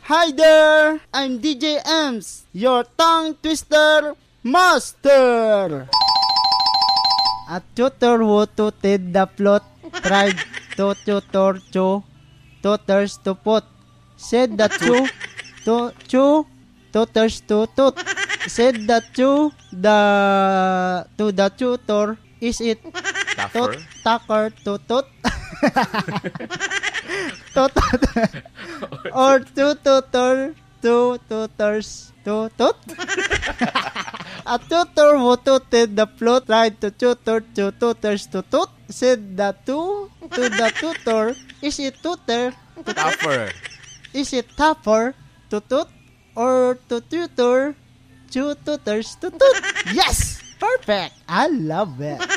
Hi there! I'm DJ Ems, your tongue twister master! A tutor who tooted the plot tried to tutor tutors to put. Said that tutors to toot. Said that to the tutor, is it tucker to toot? Or two tutors to toot? A tutor who tooted the plot tried to tutor two tutors to toot. Said that to the tutor, is it tutor to Tougher. Is it tougher to toot or to tutor two tutors to toot? Yes! Perfect! I love it!